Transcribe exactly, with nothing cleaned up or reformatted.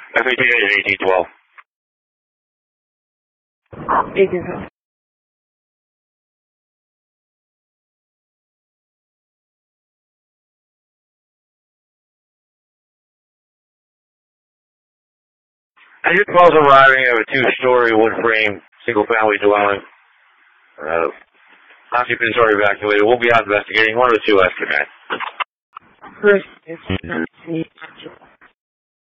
F A T is eighteen twelve. eighteen twelve. As your calls arriving of a two-story wood-frame single-family dwelling, uh, occupants are evacuated. We'll be out investigating. One or two estimate. First, it's